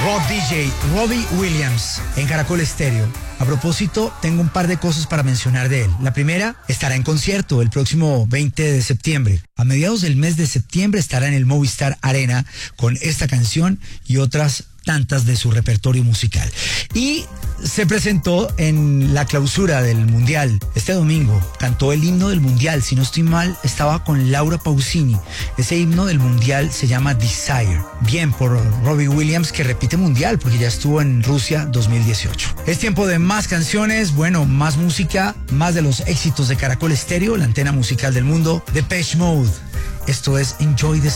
Rock DJ Robbie Williams en Caracol Estéreo. A propósito, tengo un par de cosas para mencionar de él. La primera, estará en concierto el próximo 20 de septiembre. A mediados del mes de septiembre estará en el Movistar Arena con esta canción y otras tantas de su repertorio musical. Y se presentó en la clausura del Mundial este domingo. Cantó el himno del Mundial. Si no estoy mal, estaba con Laura Pausini. Ese himno del Mundial se llama Desire. Bien por Robbie Williams, que repite Mundial porque ya estuvo en Rusia 2018. Es tiempo de más canciones, bueno, más música, más de los éxitos de Caracol Estéreo, la antena musical del mundo. Depeche Mode. Esto es Enjoy the